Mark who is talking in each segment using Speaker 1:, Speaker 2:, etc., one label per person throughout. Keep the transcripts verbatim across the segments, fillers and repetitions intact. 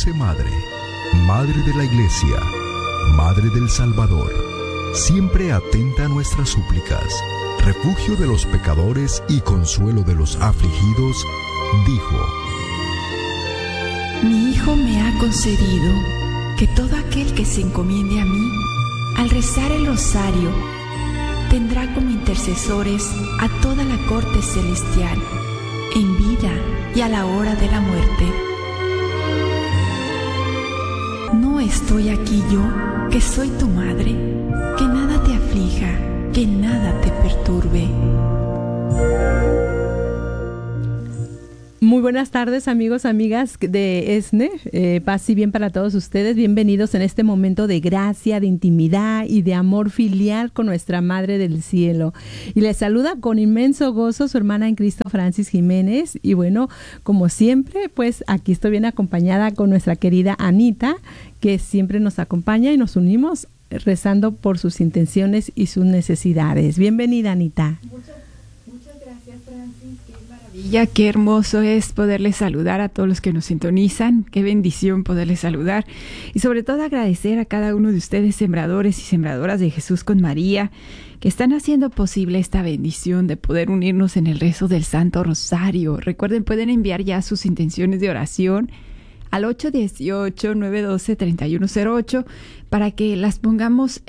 Speaker 1: Dulce Madre, Madre de la Iglesia, Madre del Salvador, siempre atenta a nuestras súplicas, refugio de los pecadores y consuelo de los afligidos, dijo:
Speaker 2: Mi Hijo me ha concedido que todo aquel que se encomiende a mí, al rezar el rosario, tendrá como intercesores a toda la corte celestial, en vida y a la hora de la muerte. ¿No estoy aquí yo, que soy tu madre? Que nada te aflija, que nada te perturbe.
Speaker 3: Muy buenas tardes, amigos, amigas de ESNE. Eh, paz y bien para todos ustedes. Bienvenidos en este momento de gracia, de intimidad y de amor filial con nuestra Madre del Cielo. Y les saluda con inmenso gozo su hermana en Cristo, Francis Jiménez. Y bueno, como siempre, pues aquí estoy bien acompañada con nuestra querida Anita, que siempre nos acompaña y nos unimos rezando por sus intenciones y sus necesidades. Bienvenida, Anita.
Speaker 4: Muchas, muchas gracias, Francis. Qué maravilla, qué hermoso es poderles saludar a todos los que nos sintonizan. Qué bendición poderles saludar. Y sobre todo agradecer a cada uno de ustedes, sembradores y sembradoras de Jesús con María, que están haciendo posible esta bendición de poder unirnos en el rezo del Santo Rosario. Recuerden, pueden enviar ya sus intenciones de oración al ocho uno ocho, nueve uno dos, tres uno cero ocho para que las pongamos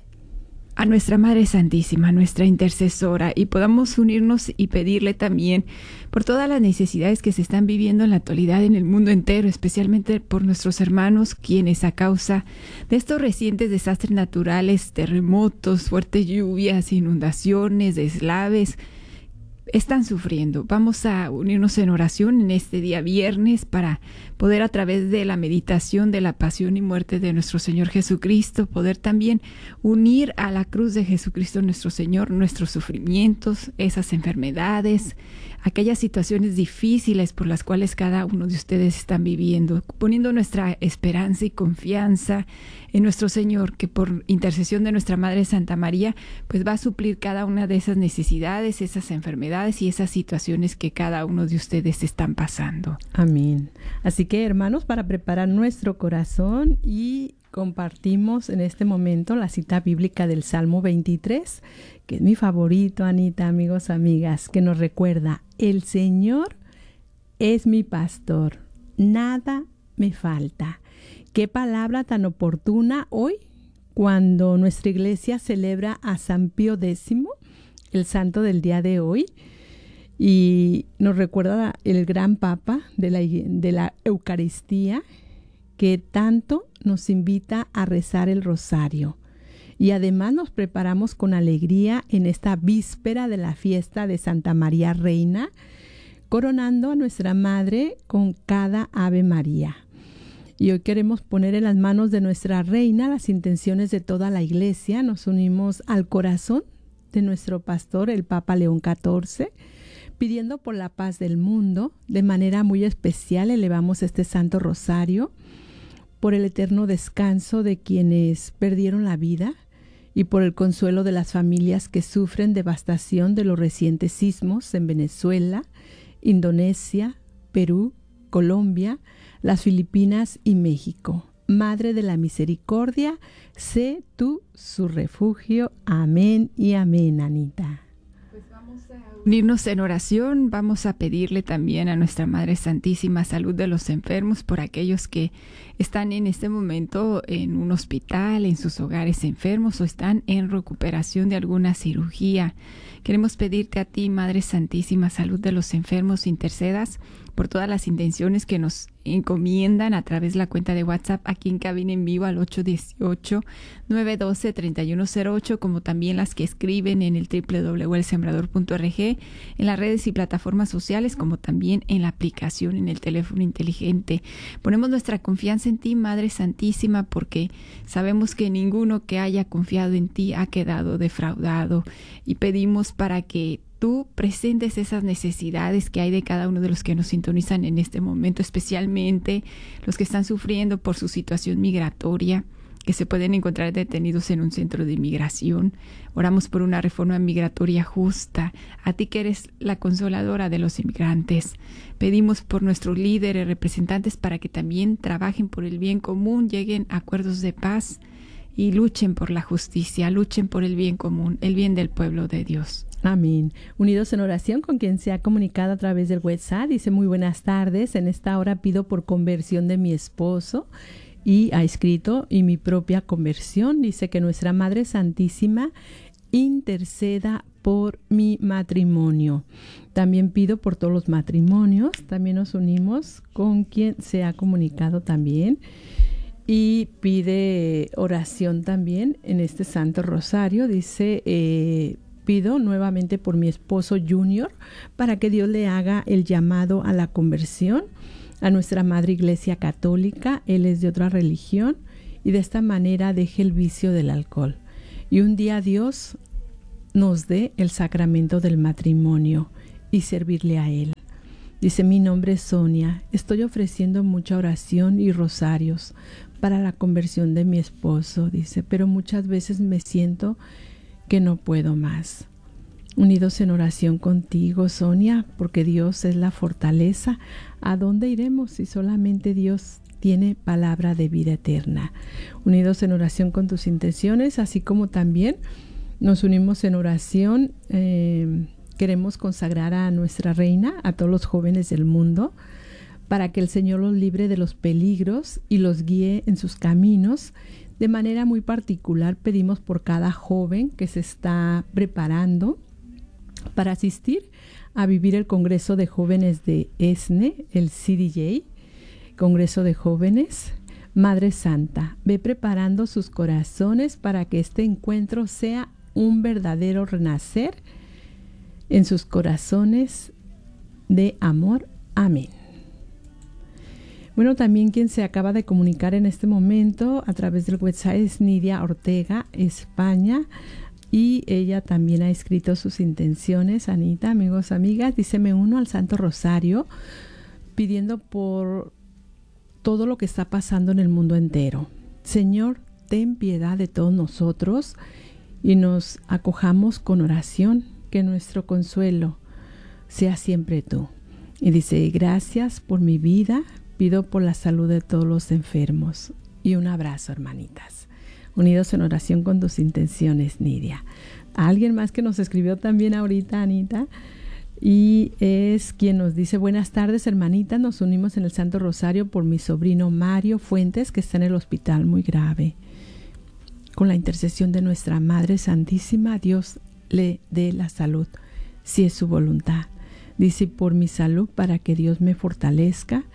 Speaker 4: a nuestra Madre Santísima, nuestra intercesora, y podamos unirnos y pedirle también por todas las necesidades que se están viviendo en la actualidad en el mundo entero, especialmente por nuestros hermanos quienes a causa de estos recientes desastres naturales, terremotos, fuertes lluvias, inundaciones, deslaves, están sufriendo. Vamos a unirnos en oración en este día viernes para poder, a través de la meditación de la pasión y muerte de nuestro Señor Jesucristo, poder también unir a la cruz de Jesucristo nuestro Señor nuestros sufrimientos, esas enfermedades, aquellas situaciones difíciles por las cuales cada uno de ustedes están viviendo, poniendo nuestra esperanza y confianza en nuestro Señor, que por intercesión de nuestra Madre Santa María, pues va a suplir cada una de esas necesidades, esas enfermedades y esas situaciones que cada uno de ustedes están pasando.
Speaker 3: Amén. Así que, hermanos, para preparar nuestro corazón, y compartimos en este momento la cita bíblica del Salmo veintitrés, que es mi favorito, Anita, amigos, amigas, que nos recuerda: el Señor es mi pastor, nada me falta. Qué palabra tan oportuna hoy, cuando nuestra iglesia celebra a San Pío X, el santo del día de hoy, y nos recuerda el gran Papa de la, de la Eucaristía, que tanto nos invita a rezar el rosario. Y además nos preparamos con alegría en esta víspera de la fiesta de Santa María Reina, coronando a nuestra Madre con cada Ave María. Y hoy queremos poner en las manos de nuestra Reina las intenciones de toda la Iglesia. Nos unimos al corazón de nuestro pastor, el Papa León catorce, pidiendo por la paz del mundo. De manera muy especial elevamos este Santo Rosario por el eterno descanso de quienes perdieron la vida y por el consuelo de las familias que sufren devastación de los recientes sismos en Venezuela, Indonesia, Perú, Colombia, las Filipinas y México. Madre de la Misericordia, sé tú su refugio. Amén y amén, Anita.
Speaker 4: Pues vamos a unirnos en oración. Vamos a pedirle también a nuestra Madre Santísima salud de los enfermos, por aquellos que están en este momento en un hospital, en sus hogares enfermos, o están en recuperación de alguna cirugía. Queremos pedirte a ti, Madre Santísima, salud de los enfermos, intercedas por todas las intenciones que nos encomiendan a través de la cuenta de WhatsApp aquí en cabina en vivo al ocho uno ocho, nueve uno dos, tres uno cero ocho, como también las que escriben en el doble u doble u doble u punto el sembrador punto org, en las redes y plataformas sociales, como también en la aplicación en el teléfono inteligente. Ponemos nuestra confianza en ti, Madre Santísima, porque sabemos que ninguno que haya confiado en ti ha quedado defraudado, y pedimos para que tú presentes esas necesidades que hay de cada uno de los que nos sintonizan en este momento, especialmente los que están sufriendo por su situación migratoria, que se pueden encontrar detenidos en un centro de inmigración. Oramos por una reforma migratoria justa. A ti que eres la consoladora de los inmigrantes. Pedimos por nuestros líderes, representantes, para que también trabajen por el bien común, lleguen a acuerdos de paz y luchen por la justicia, luchen por el bien común, el bien del pueblo de Dios.
Speaker 3: Amén. Unidos en oración con quien se ha comunicado a través del WhatsApp, dice: muy buenas tardes, en esta hora pido por conversión de mi esposo, y ha escrito, y mi propia conversión. Dice que nuestra Madre Santísima interceda por mi matrimonio. También pido por todos los matrimonios. También nos unimos con quien se ha comunicado también y pide oración también en este Santo Rosario. Dice: eh, pido nuevamente por mi esposo Junior, para que Dios le haga el llamado a la conversión a nuestra Madre Iglesia Católica. Él es de otra religión y de esta manera deje el vicio del alcohol. Y un día Dios nos dé el sacramento del matrimonio y servirle a Él. Dice: mi nombre es Sonia, estoy ofreciendo mucha oración y rosarios para la conversión de mi esposo. Dice, pero muchas veces me siento que no puedo más. Unidos en oración contigo, Sonia, porque Dios es la fortaleza. ¿A dónde iremos si solamente Dios tiene palabra de vida eterna? Unidos en oración con tus intenciones, así como también nos unimos en oración. Eh, queremos consagrar a nuestra reina, a todos los jóvenes del mundo, para que el Señor los libre de los peligros y los guíe en sus caminos. De manera muy particular pedimos por cada joven que se está preparando para asistir a vivir el Congreso de Jóvenes de ESNE, el C D J, Congreso de Jóvenes. Madre Santa, ve preparando sus corazones para que este encuentro sea un verdadero renacer en sus corazones de amor. Amén. Bueno, también quien se acaba de comunicar en este momento a través del website es Nidia Ortega, España, y ella también ha escrito sus intenciones. Anita, amigos, amigas, dice: me uno al Santo Rosario pidiendo por todo lo que está pasando en el mundo entero. Señor, ten piedad de todos nosotros y nos acojamos con oración, que nuestro consuelo sea siempre tú. Y dice: gracias por mi vida, pido por la salud de todos los enfermos. Y un abrazo, hermanitas. Unidos en oración con tus intenciones, Nidia. Alguien más que nos escribió también ahorita, Anita, y es quien nos dice: buenas tardes, hermanita, nos unimos en el Santo Rosario por mi sobrino Mario Fuentes, que está en el hospital muy grave. Con la intercesión de nuestra Madre Santísima, Dios le dé la salud, si es su voluntad. Dice: por mi salud, para que Dios me fortalezca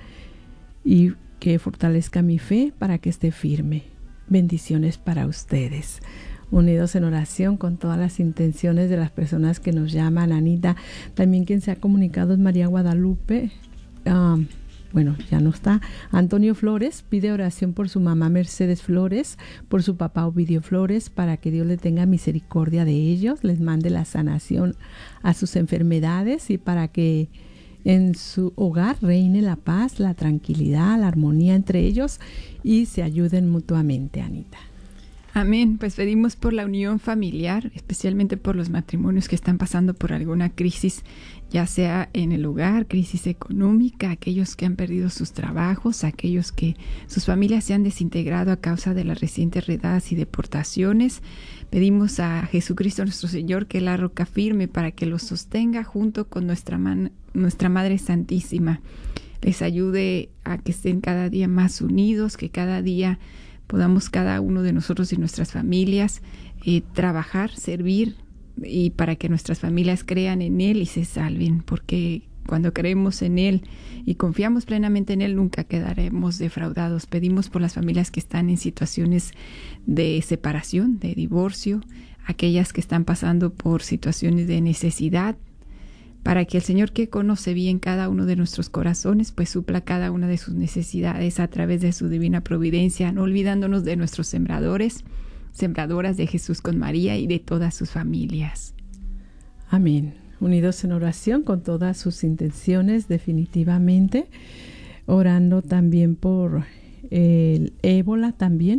Speaker 3: y que fortalezca mi fe para que esté firme. Bendiciones para ustedes. Unidos en oración con todas las intenciones de las personas que nos llaman, Anita. También quien se ha comunicado es María Guadalupe. Um, bueno, ya no está. Antonio Flores pide oración por su mamá Mercedes Flores, por su papá Ovidio Flores, para que Dios le tenga misericordia de ellos, les mande la sanación a sus enfermedades y para que en su hogar reine la paz, la tranquilidad, la armonía entre ellos y se ayuden mutuamente, Anita.
Speaker 4: Amén. Pues pedimos por la unión familiar, especialmente por los matrimonios que están pasando por alguna crisis, ya sea en el hogar, crisis económica, aquellos que han perdido sus trabajos, aquellos que sus familias se han desintegrado a causa de las recientes redadas y deportaciones. Pedimos a Jesucristo nuestro Señor que la roca firme para que los sostenga junto con nuestra, man, nuestra Madre Santísima. Les ayude a que estén cada día más unidos, que cada día podamos cada uno de nosotros y nuestras familias eh, trabajar, servir y para que nuestras familias crean en Él y se salven, porque cuando creemos en Él y confiamos plenamente en Él, nunca quedaremos defraudados. Pedimos por las familias que están en situaciones de separación, de divorcio, aquellas que están pasando por situaciones de necesidad, para que el Señor, que conoce bien cada uno de nuestros corazones, pues supla cada una de sus necesidades a través de su divina providencia, no olvidándonos de nuestros sembradores, sembradoras de Jesús con María y de todas sus familias.
Speaker 3: Amén. Unidos en oración con todas sus intenciones, definitivamente, orando también por el ébola también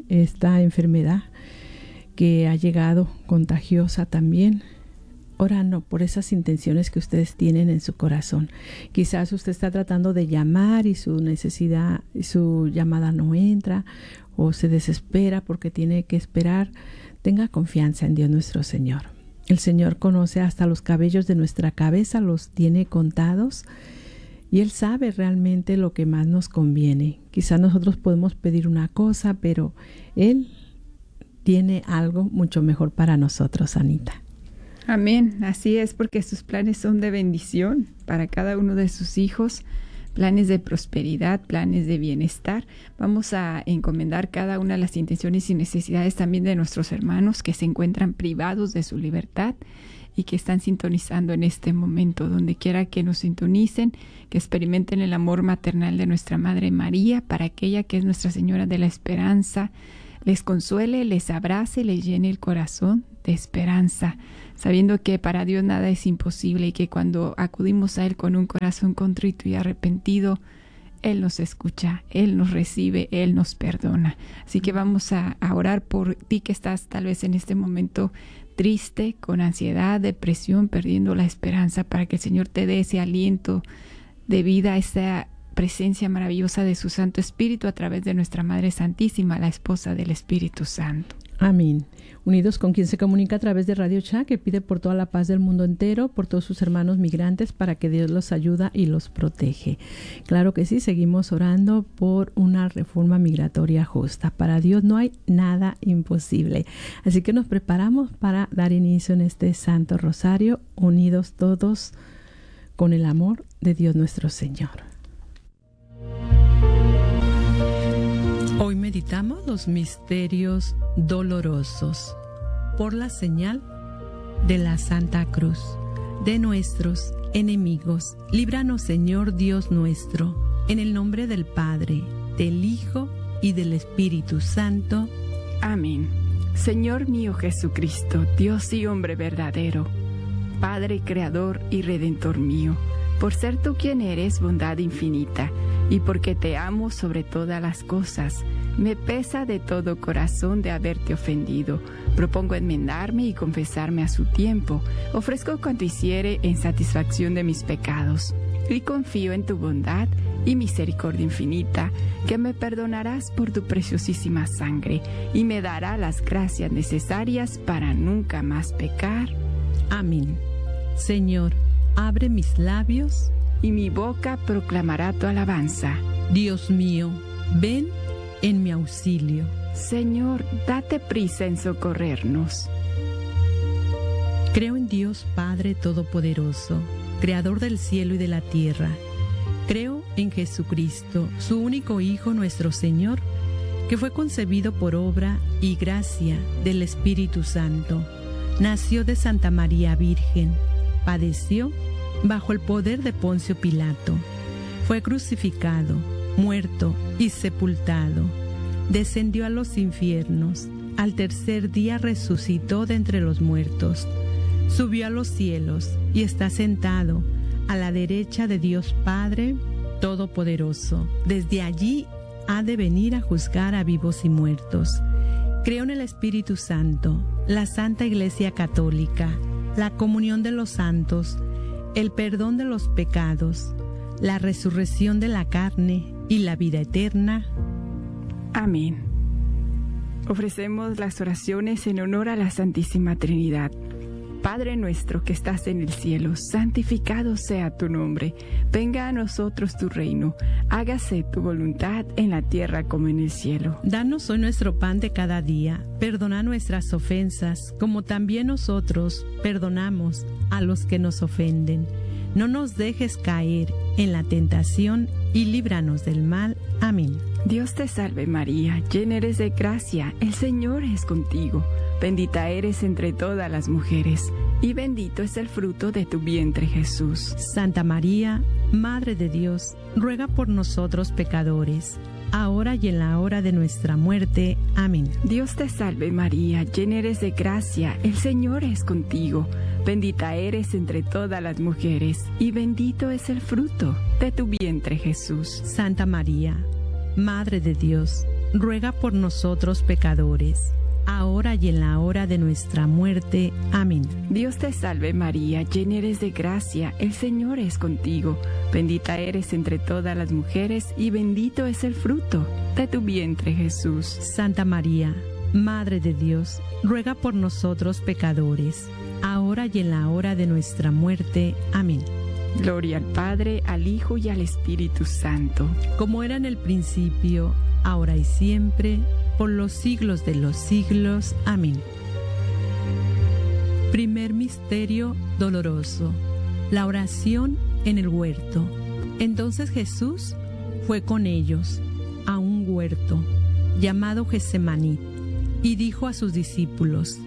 Speaker 3: esta enfermedad que ha llegado contagiosa también, orando por esas intenciones que ustedes tienen en su corazón. Quizás usted está tratando de llamar y su necesidad, su llamada no entra, o se desespera porque tiene que esperar. Tenga confianza en Dios nuestro Señor. El Señor conoce hasta los cabellos de nuestra cabeza, los tiene contados, y Él sabe realmente lo que más nos conviene. Quizás nosotros podemos pedir una cosa, pero Él tiene algo mucho mejor para nosotros, Anita.
Speaker 4: Amén, así es, porque sus planes son de bendición para cada uno de sus hijos, planes de prosperidad, planes de bienestar. Vamos a encomendar cada una de las intenciones y necesidades también de nuestros hermanos que se encuentran privados de su libertad y que están sintonizando en este momento, donde quiera que nos sintonicen, que experimenten el amor maternal de nuestra Madre María, para aquella que es Nuestra Señora de la Esperanza, les consuele, les abrace, les llene el corazón de esperanza, sabiendo que para Dios nada es imposible y que cuando acudimos a Él con un corazón contrito y arrepentido, Él nos escucha, Él nos recibe, Él nos perdona. Así que vamos a, a orar por ti que estás tal vez en este momento triste, con ansiedad, depresión, perdiendo la esperanza, para que el Señor te dé ese aliento de vida, esa presencia maravillosa de su Santo Espíritu a través de nuestra Madre Santísima, la esposa del Espíritu Santo.
Speaker 3: Amén. Unidos con quien se comunica a través de Radio Cha, que pide por toda la paz del mundo entero, por todos sus hermanos migrantes, para que Dios los ayuda y los protege. Claro que sí, seguimos orando por una reforma migratoria justa. Para Dios no hay nada imposible. Así que nos preparamos para dar inicio en este Santo Rosario, unidos todos con el amor de Dios nuestro Señor. Hoy meditamos los misterios dolorosos por la señal de la Santa Cruz de nuestros enemigos. Líbranos, Señor Dios nuestro, en el nombre del Padre, del Hijo y del Espíritu Santo.
Speaker 4: Amén. Señor mío Jesucristo, Dios y hombre verdadero, Padre creador y redentor mío, por ser tú quien eres bondad infinita, y porque te amo sobre todas las cosas, me pesa de todo corazón de haberte ofendido. Propongo enmendarme y confesarme a su tiempo. Ofrezco cuanto hiciere en satisfacción de mis pecados. Y confío en tu bondad y misericordia infinita, que me perdonarás por tu preciosísima sangre y me dará las gracias necesarias para nunca más pecar.
Speaker 3: Amén. Señor, abre mis labios
Speaker 4: y mi boca proclamará tu alabanza.
Speaker 3: Dios mío, ven en mi auxilio.
Speaker 4: Señor, date prisa en socorrernos.
Speaker 3: Creo en Dios Padre Todopoderoso, Creador del cielo y de la tierra. Creo en Jesucristo, su único Hijo, nuestro Señor, que fue concebido por obra y gracia del Espíritu Santo. Nació de Santa María Virgen, padeció bajo el poder de Poncio Pilato, fue crucificado, muerto y sepultado, descendió a los infiernos, al tercer día resucitó de entre los muertos, subió a los cielos y está sentado a la derecha de Dios Padre Todopoderoso. Desde allí ha de venir a juzgar a vivos y muertos. Creo en el Espíritu Santo, la Santa Iglesia Católica, la comunión de los santos, el perdón de los pecados, la resurrección de la carne y la vida eterna.
Speaker 4: Amén. Ofrecemos las oraciones en honor a la Santísima Trinidad. Padre nuestro que estás en el cielo, santificado sea tu nombre. Venga a nosotros tu reino. Hágase tu voluntad en la tierra como en el cielo.
Speaker 3: Danos hoy nuestro pan de cada día. Perdona nuestras ofensas, como también nosotros perdonamos a los que nos ofenden. No nos dejes caer en la tentación y líbranos del mal. Amén.
Speaker 4: Dios te salve María, llena eres de gracia, el Señor es contigo. Bendita eres entre todas las mujeres, y bendito es el fruto de tu vientre Jesús.
Speaker 3: Santa María, Madre de Dios, ruega por nosotros pecadores, ahora y en la hora de nuestra muerte. Amén.
Speaker 4: Dios te salve María, llena eres de gracia, el Señor es contigo. Bendita eres entre todas las mujeres, y bendito es el fruto de tu vientre Jesús.
Speaker 3: Santa María, Madre de Dios, ruega por nosotros pecadores, ahora y en la hora de nuestra muerte. Amén.
Speaker 4: Dios te salve María, llena eres de gracia, el Señor es contigo. Bendita eres entre todas las mujeres y bendito es el fruto de tu vientre, Jesús.
Speaker 3: Santa María, Madre de Dios, ruega por nosotros pecadores, ahora y en la hora de nuestra muerte. Amén.
Speaker 4: Gloria al Padre, al Hijo y al Espíritu Santo.
Speaker 3: Como era en el principio, ahora y siempre, por los siglos de los siglos. Amén. Primer misterio doloroso: la oración en el huerto. Entonces Jesús fue con ellos a un huerto llamado Getsemaní y dijo a sus discípulos: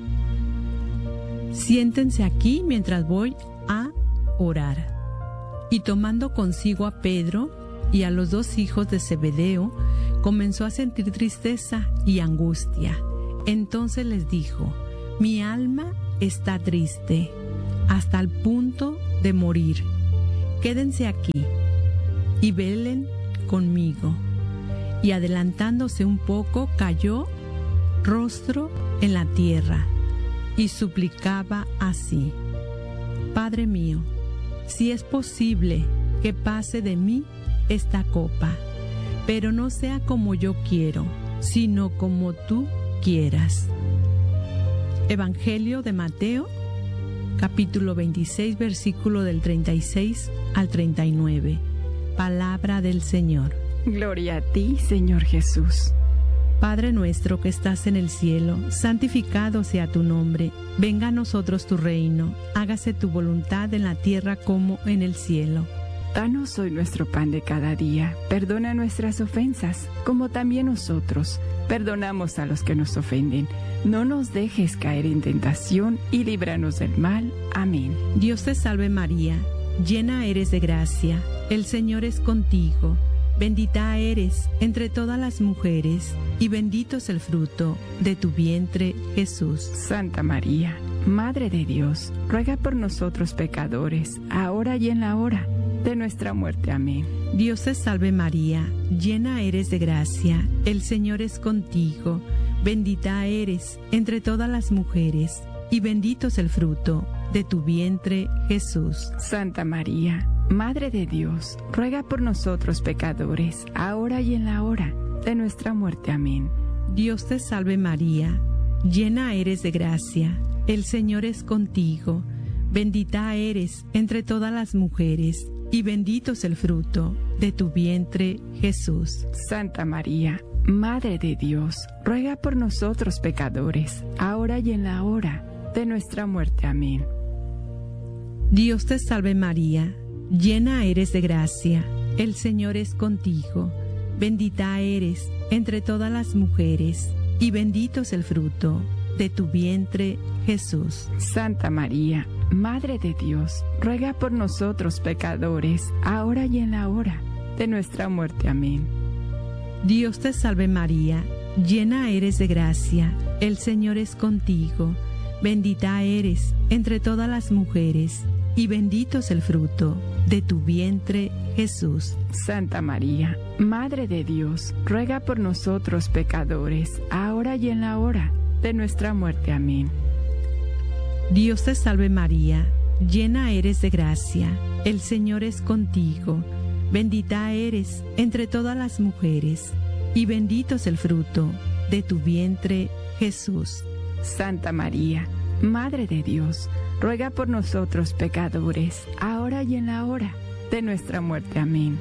Speaker 3: siéntense aquí mientras voy a orar. Y tomando consigo a Pedro y a los dos hijos de Zebedeo, comenzó a sentir tristeza y angustia. Entonces les dijo: mi alma está triste hasta el punto de morir. Quédense aquí y velen conmigo. Y adelantándose un poco, cayó rostro en la tierra y suplicaba así: Padre mío, si es posible que pase de mí esta copa, pero no sea como yo quiero, sino como tú quieras. Evangelio de Mateo, capítulo veintiséis, versículo del treinta y seis al treinta y nueve. Palabra del Señor.
Speaker 4: Gloria a ti, Señor Jesús.
Speaker 3: Padre nuestro que estás en el cielo, santificado sea tu nombre. Venga a nosotros tu reino. Hágase tu voluntad en la tierra como en el cielo.
Speaker 4: Danos hoy nuestro pan de cada día. Perdona nuestras ofensas, como también nosotros perdonamos a los que nos ofenden. No nos dejes caer en tentación y líbranos del mal. Amén.
Speaker 3: Dios te salve María, llena eres de gracia. El Señor es contigo. Bendita eres entre todas las mujeres, y bendito es el fruto de tu vientre, Jesús.
Speaker 4: Santa María, Madre de Dios, ruega por nosotros pecadores, ahora y en la hora de nuestra muerte. Amén.
Speaker 3: Dios te salve María, llena eres de gracia, el Señor es contigo. Bendita eres entre todas las mujeres, y bendito es el fruto de tu vientre, Jesús.
Speaker 4: Santa María, Madre de Dios, ruega por nosotros pecadores, ahora y en la hora de nuestra muerte. Amén.
Speaker 3: Dios te salve María, llena eres de gracia, el Señor es contigo. Bendita eres entre todas las mujeres, y bendito es el fruto de tu vientre, Jesús.
Speaker 4: Santa María, Madre de Dios, ruega por nosotros pecadores, ahora y en la hora de nuestra muerte. Amén.
Speaker 3: Dios te salve María, llena eres de gracia, el Señor es contigo. Bendita eres entre todas las mujeres, y bendito es el fruto de tu vientre, Jesús.
Speaker 4: Santa María, Madre de Dios, ruega por nosotros pecadores, ahora y en la hora de nuestra muerte. Amén.
Speaker 3: Dios te salve María, llena eres de gracia, el Señor es contigo. Bendita eres entre todas las mujeres, y bendito es el fruto de tu vientre, Jesús.
Speaker 4: Santa María, Madre de Dios, ruega por nosotros pecadores, ahora y en la hora de nuestra muerte. Amén.
Speaker 3: Dios te salve María, llena eres de gracia, el Señor es contigo. Bendita eres entre todas las mujeres, y bendito es el fruto de tu vientre, Jesús.
Speaker 4: Santa María, Madre de Dios, ruega por nosotros pecadores, ahora y en la hora de nuestra muerte. Amén.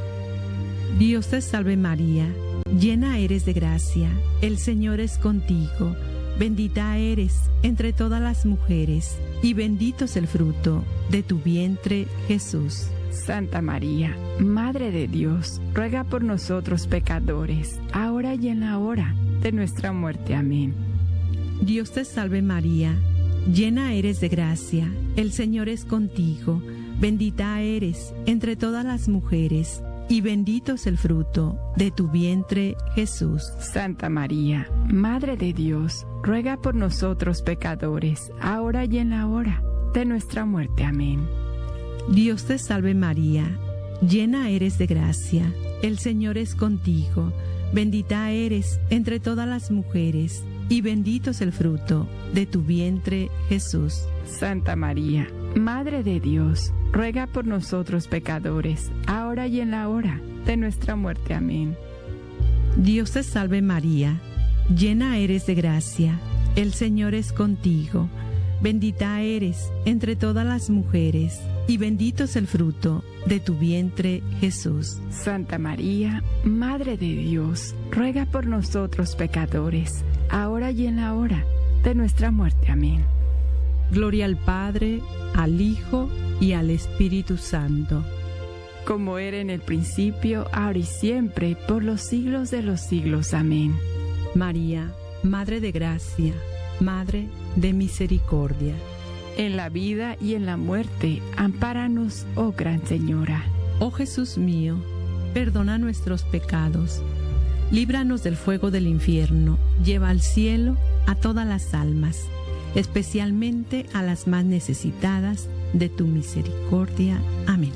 Speaker 3: Dios te salve María, llena eres de gracia, el Señor es contigo. Bendita eres entre todas las mujeres, y bendito es el fruto de tu vientre, Jesús.
Speaker 4: Santa María, Madre de Dios, ruega por nosotros pecadores, ahora y en la hora de nuestra muerte. Amén.
Speaker 3: Dios te salve María, llena eres de gracia, el Señor es contigo. Bendita eres entre todas las mujeres, y bendito es el fruto de tu vientre, Jesús.
Speaker 4: Santa María, Madre de Dios, ruega por nosotros pecadores, ahora y en la hora de nuestra muerte. Amén.
Speaker 3: Dios te salve María, llena eres de gracia, el Señor es contigo.
Speaker 2: bendita eres entre todas las mujeres, y bendito es el fruto de tu vientre, Jesús.
Speaker 4: Santa María, Madre de Dios, ruega por nosotros pecadores, ahora y en la hora de nuestra muerte. Amén.
Speaker 2: Dios te salve María, llena eres de gracia, el Señor es contigo. Bendita eres entre todas las mujeres, y bendito es el fruto de tu vientre, Jesús.
Speaker 4: Santa María, Madre de Dios, ruega por nosotros pecadores, ahora y en la hora de nuestra muerte. Amén.
Speaker 2: Gloria al Padre, al Hijo y al Espíritu Santo.
Speaker 4: Como era en el principio, ahora y siempre, por los siglos de los siglos. Amén.
Speaker 2: María, Madre de Gracia, Madre de Misericordia.
Speaker 4: En la vida y en la muerte, ampáranos, oh Gran Señora.
Speaker 2: Oh Jesús mío, perdona nuestros pecados, líbranos del fuego del infierno, lleva al cielo a todas las almas, especialmente a las más necesitadas de tu misericordia. Amén.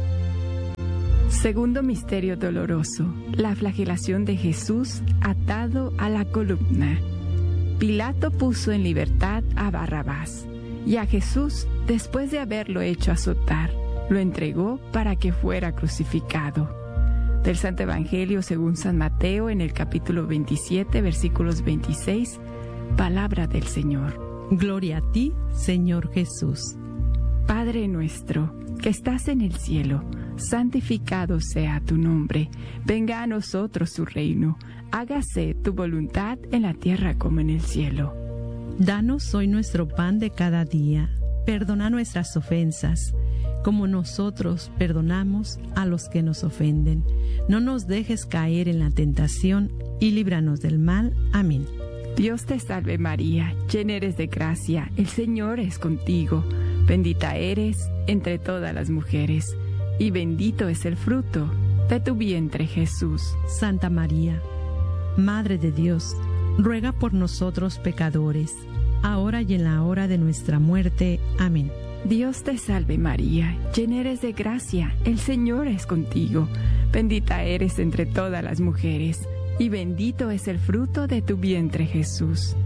Speaker 4: Segundo misterio doloroso, la flagelación de Jesús atado a la columna. Pilato puso en libertad a Barrabás, y a Jesús, después de haberlo hecho azotar, lo entregó para que fuera crucificado. Del Santo Evangelio según San Mateo, en el capítulo veintisiete, versículos veintiséis, palabra del Señor.
Speaker 2: Gloria a ti, Señor Jesús.
Speaker 4: Padre nuestro, que estás en el cielo, santificado sea tu nombre. Venga a nosotros tu reino. Hágase tu voluntad en la tierra como en el cielo.
Speaker 2: Danos hoy nuestro pan de cada día. Perdona nuestras ofensas, como nosotros perdonamos a los que nos ofenden. No nos dejes caer en la tentación y líbranos del mal. Amén.
Speaker 4: Dios te salve María, llena eres de gracia, el Señor es contigo. Bendita eres entre todas las mujeres, y bendito es el fruto de tu vientre, Jesús.
Speaker 2: Santa María, Madre de Dios, ruega por nosotros pecadores, ahora y en la hora de nuestra muerte. Amén.
Speaker 4: Dios te salve María, llena eres de gracia, el Señor es contigo. Bendita eres entre todas las mujeres, y bendito es el fruto de tu vientre, Jesús.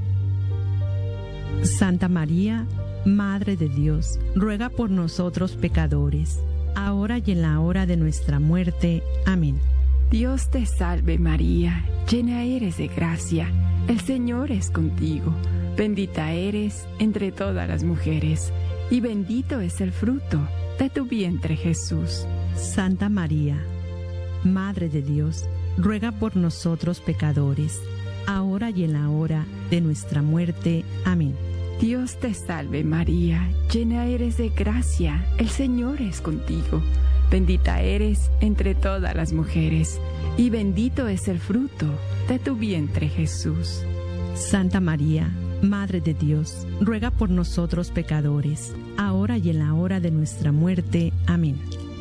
Speaker 2: Santa María, Madre de Dios, ruega por nosotros pecadores, ahora y en la hora de nuestra muerte. Amén.
Speaker 4: Dios te salve María, llena eres de gracia, el Señor es contigo. Bendita eres entre todas las mujeres, y bendito es el fruto de tu vientre, Jesús.
Speaker 2: Santa María, Madre de Dios, ruega por nosotros pecadores, ahora y en la hora de nuestra muerte. Amén.
Speaker 4: Dios te salve María, llena eres de gracia, el Señor es contigo. Bendita eres entre todas las mujeres, y bendito es el fruto de tu vientre, Jesús.
Speaker 2: Santa María, Madre de Dios, ruega por nosotros pecadores, ahora y en la hora de nuestra muerte. Amén.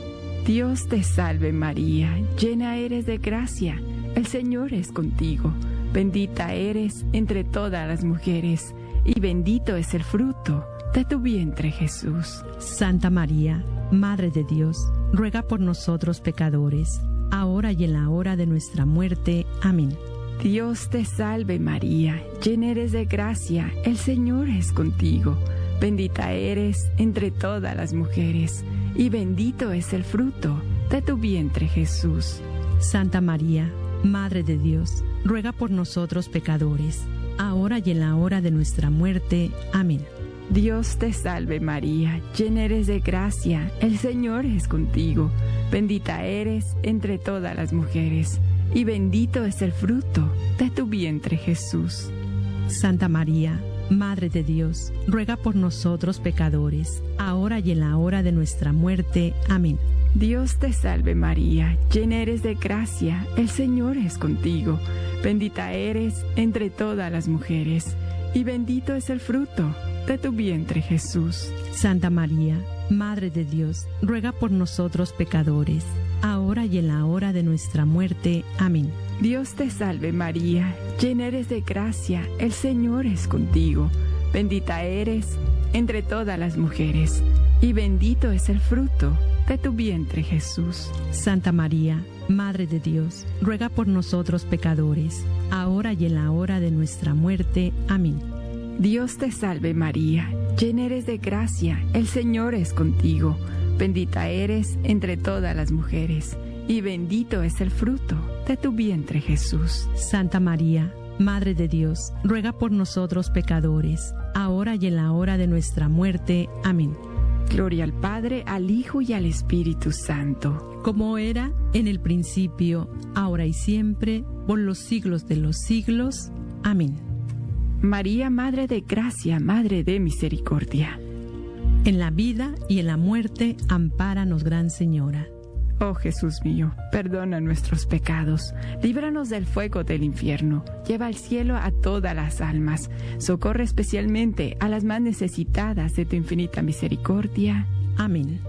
Speaker 4: Dios te salve María, llena eres de gracia, el Señor es contigo. Bendita eres entre todas las mujeres, y bendito es el fruto de tu vientre, Jesús.
Speaker 2: Santa María, Madre de Dios, ruega por nosotros pecadores, ahora y en la hora de nuestra muerte. Amén.
Speaker 4: Dios te salve María, llena eres de gracia, el Señor es contigo. Bendita eres entre todas las mujeres, y bendito es el fruto de tu vientre, Jesús.
Speaker 2: Santa María, Madre de Dios, ruega por nosotros pecadores, ahora y en la hora de nuestra muerte. Amén.
Speaker 4: Dios te salve María, llena eres de gracia, el Señor es contigo. Bendita eres entre todas las mujeres, y bendito es el fruto de tu vientre, Jesús.
Speaker 2: Santa María, Madre de Dios, ruega por nosotros pecadores, ahora y en la hora de nuestra muerte. Amén.
Speaker 4: Dios te salve María, llena eres de gracia, el Señor es contigo. Bendita eres entre todas las mujeres, y bendito es el fruto de tu vientre, Jesús.
Speaker 2: Santa María, Madre de Dios, ruega por nosotros pecadores, ahora y en la hora de nuestra muerte. Amén.
Speaker 4: Dios te salve María, llena eres de gracia, el Señor es contigo. Bendita eres entre todas las mujeres, y bendito es el fruto de tu vientre, Jesús.
Speaker 2: Santa María,
Speaker 3: Madre de Dios, ruega por nosotros pecadores, ahora y en la hora de nuestra muerte. Amén.
Speaker 4: Dios te salve María, llena eres de gracia, el Señor es contigo. Bendita eres entre todas las mujeres, y bendito es el fruto de tu vientre Jesús.
Speaker 3: Santa María, Madre de Dios, ruega por nosotros pecadores, ahora y en la hora de nuestra muerte. Amén.
Speaker 4: Gloria al Padre, al Hijo y al Espíritu Santo.
Speaker 3: Como era en el principio, ahora y siempre, por los siglos de los siglos. Amén.
Speaker 4: María, Madre de Gracia, Madre de Misericordia.
Speaker 3: En la vida y en la muerte, ampáranos, Gran Señora.
Speaker 4: Oh Jesús mío, perdona nuestros pecados, líbranos del fuego del infierno, lleva al cielo a todas las almas, socorre especialmente a las más necesitadas de tu infinita misericordia.
Speaker 3: Amén.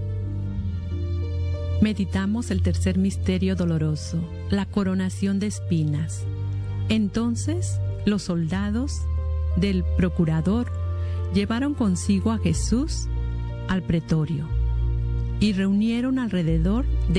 Speaker 3: Meditamos el tercer misterio doloroso, la coronación de espinas. Entonces, los soldados del procurador llevaron consigo a Jesús al pretorio y reunieron alrededor de